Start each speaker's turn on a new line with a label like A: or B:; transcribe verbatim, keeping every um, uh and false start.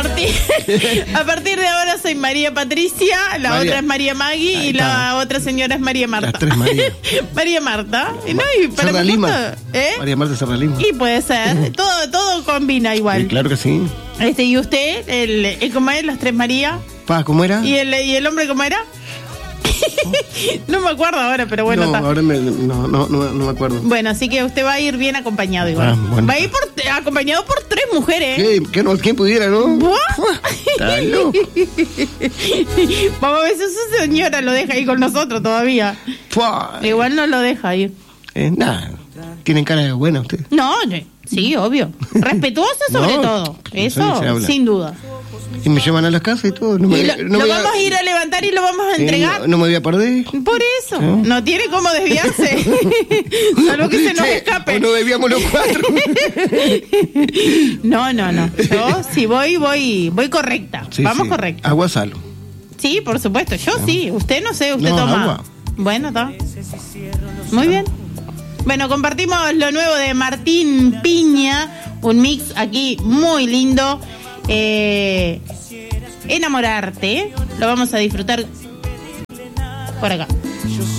A: A partir de ahora soy María Patricia, la
B: María.
A: otra es María Maggie
B: Ahí
A: y la
B: está.
A: otra señora es María Marta.
B: Las tres María.
A: María Marta. Y no, y para
B: Serra
A: mi
B: Lima.
A: gusto, ¿eh?
B: María Marta Serra Lima.
A: Y puede ser, todo, todo combina igual.
B: Sí, claro que sí.
A: Este, y usted, el, el ¿cómo es? Las tres María.
B: Pa, ¿cómo era?
A: ¿Y el, y el hombre cómo era? No me acuerdo ahora, pero bueno,
B: no,
A: está.
B: ahora me, no, no, no, no me acuerdo.
A: Bueno, así que usted va a ir bien acompañado igual.
B: Ah, bueno.
A: Va a ir por, acompañado por tres mujeres.
B: ¿Qué? ¿Qué no? ¿Quién pudiera, no?
A: ¿Buah?
B: Está loco.
A: Vamos a ver si su señora lo deja ahí con nosotros todavía.
B: Fua.
A: Igual no lo deja ir.
B: Eh, nada. Tienen cara de buena ustedes.
A: No, no, sí, obvio. Respetuosa sobre
B: No,
A: todo.
B: eso
A: Eso,
B: se habla.
A: sin duda.
B: Y me llevan a la casa y todo. No me,
A: Y lo,
B: no
A: lo
B: me voy
A: vamos a ir a levantar y lo vamos a
B: Sí,
A: entregar.
B: no, no me voy a perder.
A: Por eso,
B: ¿Eh?
A: no tiene cómo desviarse. Salvo que se nos
B: Sí,
A: escape.
B: o no debíamos los cuatro.
A: No, no, no. Yo si voy, voy, voy correcta.
B: Sí,
A: Vamos
B: sí.
A: correcta.
B: Agua salo.
A: Sí, por supuesto. Yo sí. Usted no sé, usted
B: No,
A: toma.
B: agua.
A: Bueno, está. Muy bien. Bueno, compartimos lo nuevo de Martín Piña, un mix aquí muy lindo. Eh, enamorarte, lo vamos a disfrutar por acá.